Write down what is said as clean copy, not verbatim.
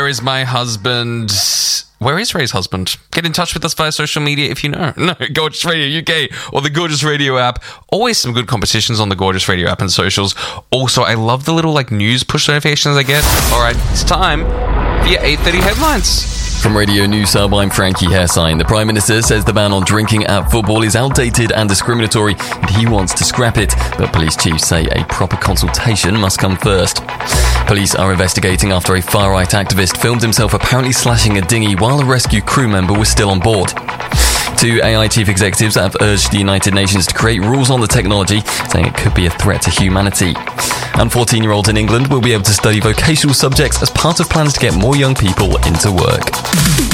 is my husband? Where is Ray's husband? Get in touch with us via social media if you know. No, Gorgeous Radio UK or the Gorgeous Radio app. Always some good competitions on the Gorgeous Radio app and socials. Also, I love the little news push notifications I get. All right, it's time for your 8:30 headlines. From Radio News Hub, I'm Frankie Hairsign. The Prime Minister says the ban on drinking at football is outdated and discriminatory, and he wants to scrap it. But police chiefs say a proper consultation must come first. Police are investigating after a far-right activist filmed himself apparently slashing a dinghy while a rescue crew member was still on board. Two AI chief executives have urged the United Nations to create rules on the technology, saying it could be a threat to humanity. And 14-year-olds in England will be able to study vocational subjects as part of plans to get more young people into work.